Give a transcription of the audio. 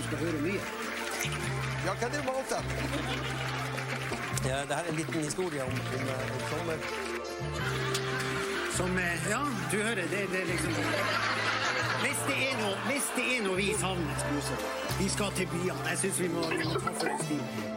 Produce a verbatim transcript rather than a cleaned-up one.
skal høre mye. Ja, hva er det valgt da? Ja, det her er en liten historie om, om, om sommer. Som, ja, du hører, det, det er liksom... Hvis det er noe, hvis det er noe vi savner, vi skal til byene. Jeg synes vi må, vi må ta for en stil.